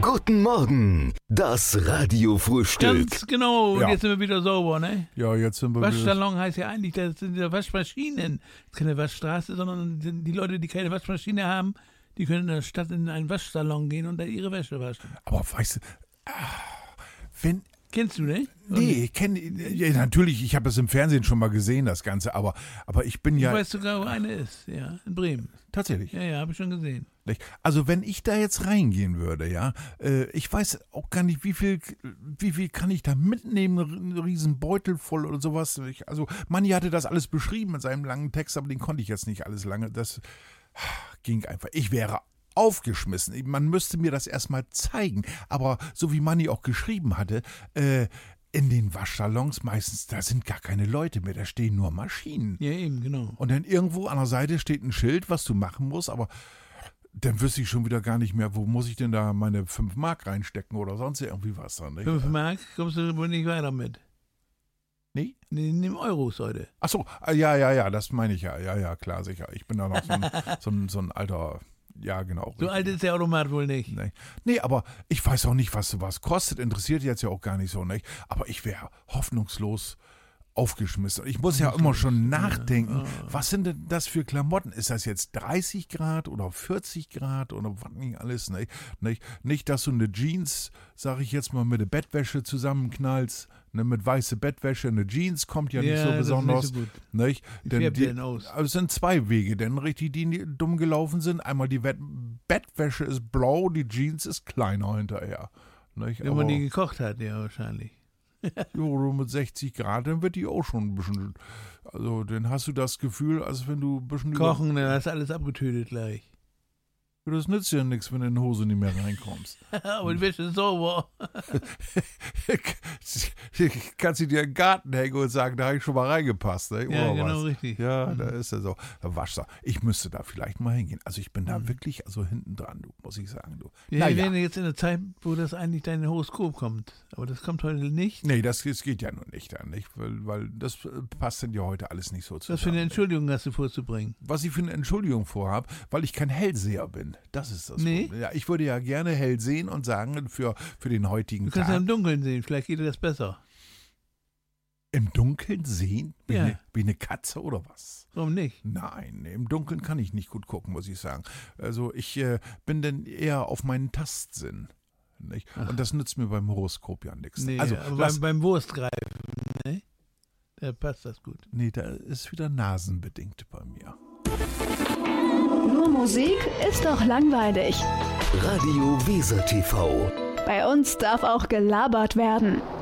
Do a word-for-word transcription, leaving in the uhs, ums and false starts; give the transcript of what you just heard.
Guten Morgen, das Radiofrühstück. Ganz genau, und Ja. jetzt sind wir wieder sauber, ne? Ja, jetzt sind wir wieder. Waschsalon heißt ja eigentlich, das sind ja Waschmaschinen. Das ist keine Waschstraße, sondern sind die Leute, die keine Waschmaschine haben, die können in der Stadt in einen Waschsalon gehen und da ihre Wäsche waschen. Aber weißt du, ah, wenn. Kennst du, ne? Nee, ich kenne. Ja, natürlich, ich habe das im Fernsehen schon mal gesehen, das Ganze, aber, aber ich bin Ich ja. weiß sogar, wo eine ist, ja, in Bremen. Tatsächlich. Ja, ja, habe ich schon gesehen. Nicht? Also wenn ich da jetzt reingehen würde, ja, äh, ich weiß auch gar nicht, wie viel, wie viel kann ich da mitnehmen, einen riesen Beutel voll oder sowas. Ich, also Manni hatte das alles beschrieben in seinem langen Text, aber den konnte ich jetzt nicht alles lange. Das ging einfach. Ich wäre aufgeschmissen. Man müsste mir das erstmal zeigen. Aber so wie Manni auch geschrieben hatte, äh, in den Waschsalons meistens, da sind gar keine Leute mehr, da stehen nur Maschinen. Ja, eben, genau. Und dann irgendwo an der Seite steht ein Schild, was du machen musst, aber dann wüsste ich schon wieder gar nicht mehr, wo muss ich denn da meine fünf Mark reinstecken oder sonst irgendwie was dann, nicht? Fünf Mark kommst du wohl nicht weiter mit. Nee? Nee, nimm Euros heute. Ach so, ah, ja, ja, ja, das meine ich ja. Ja, ja, klar, sicher. Ich bin da noch so ein, so ein, so ein alter, ja, genau. So richtig. alt ist der Automat wohl nicht. Nee. nee, aber ich weiß auch nicht, was sowas kostet. Interessiert jetzt ja auch gar nicht so, nicht? Aber ich wäre hoffnungslos aufgeschmissen. Ich muss ja immer schon nachdenken, was sind denn das für Klamotten? Ist das jetzt dreißig Grad oder vierzig Grad oder was nicht alles? Nicht, nicht, nicht dass du eine Jeans, sag ich jetzt mal, mit der Bettwäsche zusammenknallst, ne, mit weiße Bettwäsche, eine Jeans kommt ja, Ja, nicht so das ist besonders. nicht so gut. Nicht? Wie Denn färbt die, der denn aus? also es sind zwei Wege, denn richtig, die die dumm gelaufen sind. Einmal die Wett- Bettwäsche ist blau, die Jeans ist kleiner hinterher. Nicht? Wenn man die gekocht hat, ja, wahrscheinlich. Jo, mit sechzig Grad, dann wird die auch schon ein bisschen, also dann hast du das Gefühl, als wenn du ein bisschen Kochen, dann hast du alles abgetötet gleich. über, das nützt ja nichts, wenn du in die Hose nicht mehr reinkommst. Aber die Wäsche ist sauber. Kannst du dir einen Garten hängen und sagen, da habe ich schon mal reingepasst, ne? Ja, Oder genau, was? richtig. Ja, da ist er so. Der Waschser. Ich müsste da vielleicht mal hingehen. Also ich bin da Mhm. wirklich also hinten dran, du, muss ich sagen, du. Wir Naja. wären jetzt in der Zeit, wo das eigentlich dein Horoskop kommt. Aber das kommt heute nicht. Nee, das, das geht ja nun nicht an, nicht? Weil, weil das äh, passt denn ja heute alles nicht so zusammen. Was für eine nicht? Entschuldigung hast du vorzubringen? Was ich für eine Entschuldigung vorhabe, weil ich kein Hellseher bin. Das ist das. Nee? Problem. Ja, ich würde ja gerne hell sehen und sagen, für, für den heutigen Du kannst ja Tag. im Dunkeln sehen, vielleicht geht dir das besser. Im Dunkeln sehen? Wie, Ja. eine, wie eine Katze oder was? Warum nicht? Nein, im Dunkeln kann ich nicht gut gucken, muss ich sagen. Also ich äh, bin dann eher auf meinen Tastsinn. Nicht? Und das nützt mir beim Horoskop ja nichts. Nee, also, aber lass, beim, beim Wurstgreifen, ne? Da passt das gut. nee, da ist wieder nasenbedingt bei mir. Nur Musik ist doch langweilig. Radio Weser T V. Bei uns darf auch gelabert werden.